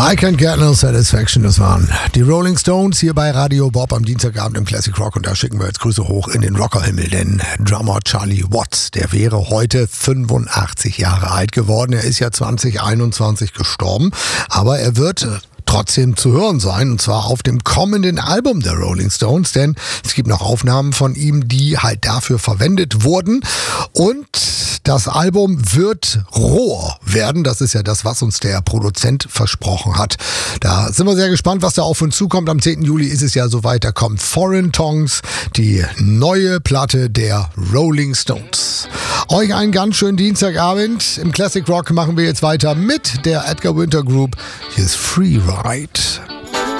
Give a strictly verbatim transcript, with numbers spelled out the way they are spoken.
I Can't Get No Satisfaction, das waren die Rolling Stones hier bei Radio Bob am Dienstagabend im Classic Rock, und da schicken wir jetzt Grüße hoch in den Rockerhimmel, denn Drummer Charlie Watts, der wäre heute fünfundachtzig Jahre alt geworden. Er ist ja zwanzig einundzwanzig gestorben, aber er wird trotzdem zu hören sein, und zwar auf dem kommenden Album der Rolling Stones, denn es gibt noch Aufnahmen von ihm, die halt dafür verwendet wurden, und das Album wird roher werden. Das ist ja das, was uns der Produzent versprochen hat. Da sind wir sehr gespannt, was da auf uns zukommt. Am zehnten Juli ist es ja soweit, da kommt Foreign Tongues, die neue Platte der Rolling Stones. Euch einen ganz schönen Dienstagabend. Im Classic Rock machen wir jetzt weiter mit der Edgar Winter Group. Hier ist Free Ride.